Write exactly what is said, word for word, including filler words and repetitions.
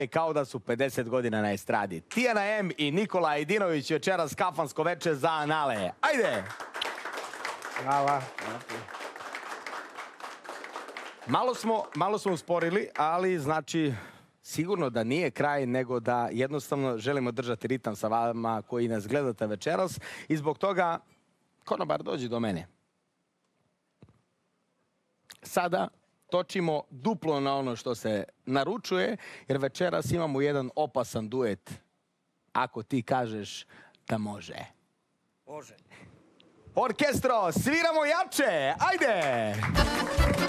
kao da su pedeset godina na estradi. Tijana M i Nikola Ajdinović večeras kafansko veče za Anale. Ajde! Hvala. Malo smo, malo smo usporili, ali znači sigurno da nije kraj, nego da jednostavno želimo držati ritam sa vama koji nas gledate večeras i zbog toga, konobar, dođi do mene. Sada točimo duplo na ono što se naručuje, jer večeras imamo jedan opasan duet. Ako ti kažeš da može. Može. Orkestro, sviramo jače! Ajde!